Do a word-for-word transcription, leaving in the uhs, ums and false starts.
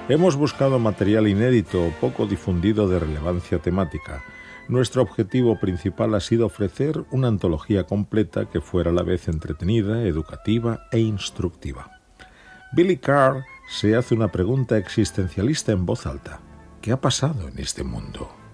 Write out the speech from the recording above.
Hemos buscado material inédito o poco difundido de relevancia temática. Nuestro objetivo principal ha sido ofrecer una antología completa que fuera a la vez entretenida, educativa e instructiva. Billy Carr se hace una pregunta existencialista en voz alta. ¿Qué ha pasado en este mundo?